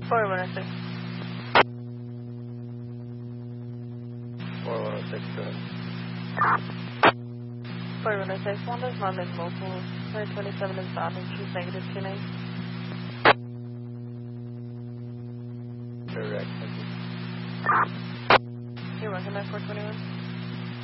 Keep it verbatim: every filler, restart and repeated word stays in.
four one oh six. four one oh six, go ahead. four one oh six, one does not live local. nine twenty-seven is bad and she's negative two nine. Correct, thank you. You're welcome at four twenty-one.